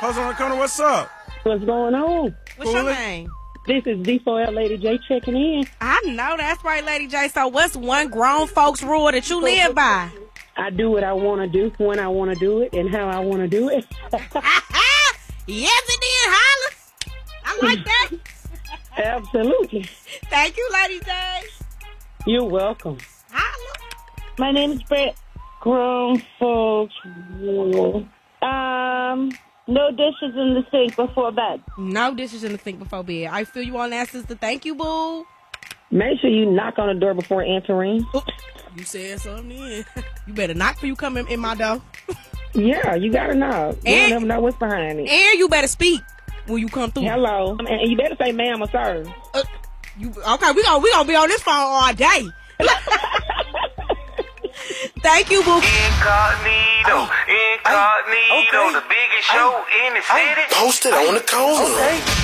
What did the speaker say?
Hustle on the corner, what's up? What's going on? What's your name? This is D4L Lady J checking in. I know, that's right, Lady J. So what's one grown folks rule that you live by? I do what I want to do, when I want to do it, and how I want to do it. Yes, it did, holla. I like that. Absolutely. Thank you, Lady J. You're welcome. Holla. My name is Brett. Grown folks rule. No dishes in the sink before bed. No dishes in the sink before bed. I feel you on that, sister. Thank you, boo. Make sure you knock on the door before entering. You said something then. You better knock before you come in my door. Yeah, you gotta knock. You And- never know what's behind it. And you better speak when you come through. Hello. And you better say ma'am or sir. Okay, we gonna be on this phone all day. Thank you, boo. Incognito, the biggest show in the city. Posted on the corner.